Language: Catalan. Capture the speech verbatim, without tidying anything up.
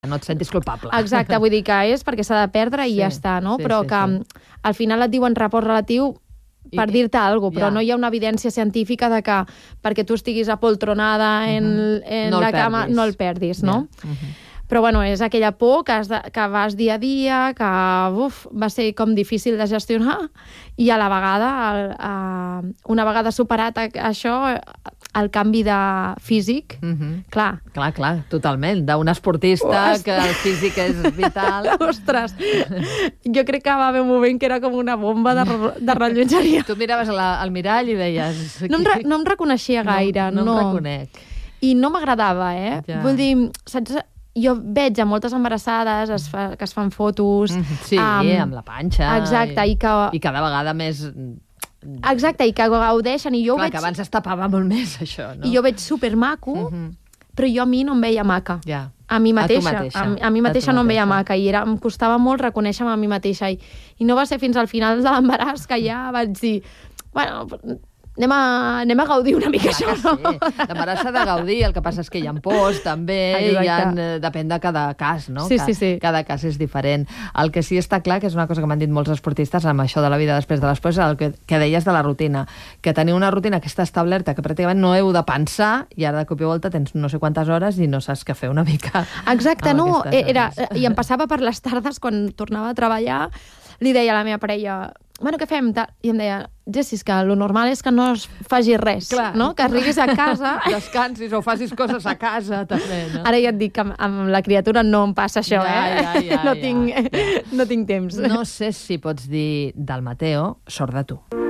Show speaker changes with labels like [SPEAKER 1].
[SPEAKER 1] no et sentis culpable.
[SPEAKER 2] Exacte, vull dir que és perquè s'ha de perdre i
[SPEAKER 1] Sí,
[SPEAKER 2] ja està, no?
[SPEAKER 1] sí,
[SPEAKER 2] Però
[SPEAKER 1] sí,
[SPEAKER 2] que
[SPEAKER 1] sí.
[SPEAKER 2] al final et diuen repòs relatiu per
[SPEAKER 1] I-
[SPEAKER 2] dir-te alguna cosa, però
[SPEAKER 1] ja.
[SPEAKER 2] no hi ha una evidència científica de que perquè tu estiguis apoltronada en, en
[SPEAKER 1] No el
[SPEAKER 2] la cama
[SPEAKER 1] perdis.
[SPEAKER 2] no el perdis, no?
[SPEAKER 1] Ja. Mhm.
[SPEAKER 2] Però bueno, és aquella por que, has de, que vas dia a dia, que uf, va ser com difícil de gestionar i a la vegada, el, uh, una vegada superat a- això, el canvi de físic,
[SPEAKER 1] Mhm.
[SPEAKER 2] clar,
[SPEAKER 1] Clar, clar, totalment. D'un esportista
[SPEAKER 2] Ostres.
[SPEAKER 1] que el físic és vital.
[SPEAKER 2] ostres, jo crec que va haver un moment que era com una bomba de, re- de rellotgeria.
[SPEAKER 1] Tu miraves a la, al mirall i deies...
[SPEAKER 2] No em, re, no em reconeixia gaire,
[SPEAKER 1] no,
[SPEAKER 2] no.
[SPEAKER 1] no em reconec.
[SPEAKER 2] I no m'agradava, eh?
[SPEAKER 1] Ja.
[SPEAKER 2] Vull dir, saps, jo veig a moltes embarassades es fa, que es fan fotos...
[SPEAKER 1] Mhm. Sí,
[SPEAKER 2] am,
[SPEAKER 1] amb la panxa.
[SPEAKER 2] Exacte, i que...
[SPEAKER 1] I cada vegada més...
[SPEAKER 2] Exacte, i que gaudeixen, i jo ho
[SPEAKER 1] Clar,
[SPEAKER 2] veig...
[SPEAKER 1] que abans es tapava molt més, això, no?
[SPEAKER 2] I jo veig supermaco,
[SPEAKER 1] Mhm.
[SPEAKER 2] però jo a mi no em veia maca.
[SPEAKER 1] Ja.
[SPEAKER 2] A mi
[SPEAKER 1] A tu
[SPEAKER 2] mateixa.
[SPEAKER 1] mateixa.
[SPEAKER 2] A, mi- a mi
[SPEAKER 1] A tu
[SPEAKER 2] mateixa no em veia
[SPEAKER 1] mateixa.
[SPEAKER 2] maca i era, em costava molt reconèixer-me a mi mateixa. I, I no va ser fins al final de l'embaràs que ja vaig dir, bueno, anem a, anem a gaudir una mica
[SPEAKER 1] Clar
[SPEAKER 2] això.
[SPEAKER 1] que sí. L'embaràs s'ha de gaudir, el que passa és que hi ha pors, també,
[SPEAKER 2] Exacte.
[SPEAKER 1] hi ha, eh, depèn de cada cas, no?
[SPEAKER 2] Sí,
[SPEAKER 1] Ca-
[SPEAKER 2] sí, sí.
[SPEAKER 1] Cada cas és diferent. El que sí està clar, que és una cosa que m'han dit molts esportistes amb això de la vida després de l'espòs, el que, que deies de la rutina, que teniu una rutina que està establerta, que pràcticament no heu de pensar, i ara de cop i volta tens no sé quantes hores i no saps què fer una mica.
[SPEAKER 2] Exacte,
[SPEAKER 1] amb
[SPEAKER 2] no,
[SPEAKER 1] aquestes
[SPEAKER 2] era,
[SPEAKER 1] hores.
[SPEAKER 2] i em passava per les tardes quan tornava a treballar, li deia a la meva parella, bueno, què fem? Tal. I em deia, Jessi, és que el normal és que no es faci res,
[SPEAKER 1] Clar.
[SPEAKER 2] no? Que arribis a casa...
[SPEAKER 1] Descansis o facis coses a casa, també, no?
[SPEAKER 2] Ara ja et dic que amb, amb la criatura no em passa això,
[SPEAKER 1] Ja,
[SPEAKER 2] eh?
[SPEAKER 1] ja, ja,
[SPEAKER 2] no,
[SPEAKER 1] ja,
[SPEAKER 2] tinc,
[SPEAKER 1] ja.
[SPEAKER 2] no tinc temps.
[SPEAKER 1] No sé si pots dir del Mateo, sort de tu.